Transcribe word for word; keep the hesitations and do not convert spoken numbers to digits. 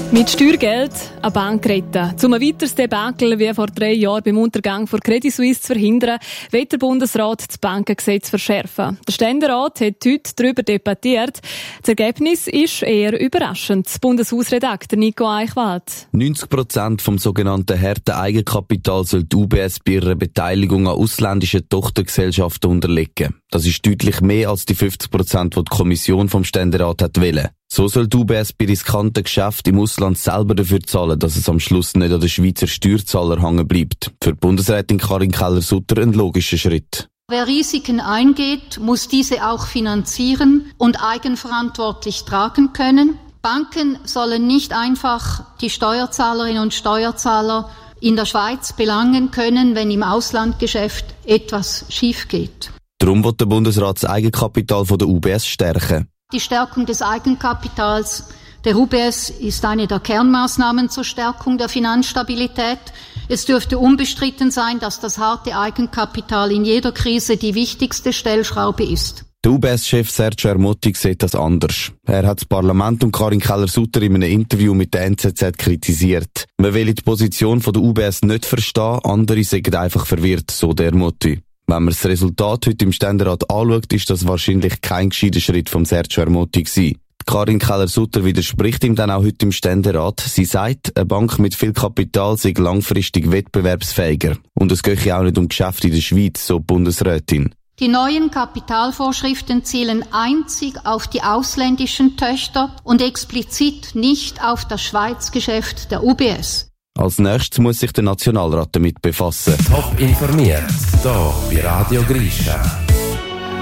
Mit Steuergeld eine Bank retten. Um ein weiteres Debakel wie vor drei Jahren beim Untergang von Credit Suisse zu verhindern, will der Bundesrat das Bankengesetz verschärfen. Der Ständerat hat heute darüber debattiert. Das Ergebnis ist eher überraschend. Bundeshausredakteur Nico Eichwald. neunzig Prozent vom sogenannten harten Eigenkapital soll die U B S bei ihrer Beteiligung an ausländischen Tochtergesellschaften unterlegen. Das ist deutlich mehr als die fünfzig Prozent, die die Kommission vom Ständerat hat wollen. So soll die U B S bei riskanten Geschäften im Ausland selber dafür zahlen, dass es am Schluss nicht an den Schweizer Steuerzahler hängen bleibt. Für die Bundesrätin Karin Keller-Sutter ein logischer Schritt. Wer Risiken eingeht, muss diese auch finanzieren und eigenverantwortlich tragen können. Banken sollen nicht einfach die Steuerzahlerinnen und Steuerzahler in der Schweiz belangen können, wenn im Auslandgeschäft etwas schief geht. Darum will der Bundesrat das Eigenkapital der U B S stärken. Die Stärkung des Eigenkapitals der U B S ist eine der Kernmaßnahmen zur Stärkung der Finanzstabilität. Es dürfte unbestritten sein, dass das harte Eigenkapital in jeder Krise die wichtigste Stellschraube ist. Der U B S-Chef Sergio Ermotti sieht das anders. Er hat das Parlament und Karin Keller-Sutter in einem Interview mit der N Z Z kritisiert. Man will die Position der U B S nicht verstehen, andere sind einfach verwirrt, so der Ermotti. Wenn man das Resultat heute im Ständerat anschaut, ist das wahrscheinlich kein gescheiter Schritt vom Sergio Ermotti gewesen. Karin Keller-Sutter widerspricht ihm dann auch heute im Ständerat. Sie sagt, eine Bank mit viel Kapital sei langfristig wettbewerbsfähiger. Und es gehe auch nicht um Geschäfte in der Schweiz, so die Bundesrätin. Die neuen Kapitalvorschriften zielen einzig auf die ausländischen Töchter und explizit nicht auf das Schweizgeschäft der U B S. Als nächstes muss sich der Nationalrat damit befassen. Top informiert, hier bei Radio Grisha.